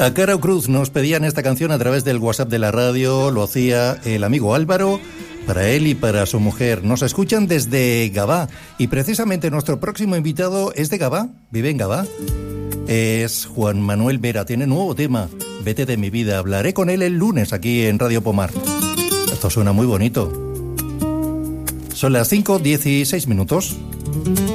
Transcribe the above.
A Caro Cruz nos pedían esta canción a través del WhatsApp de la radio, lo hacía el amigo Álvaro, para él y para su mujer. Nos escuchan desde Gabá y precisamente nuestro próximo invitado es de Gabá, vive en Gabá. Es Juan Manuel Vera, tiene nuevo tema, Vete de mi vida. Hablaré con él el lunes aquí en Radio Pomar. Esto suena muy bonito. Son las 5:16.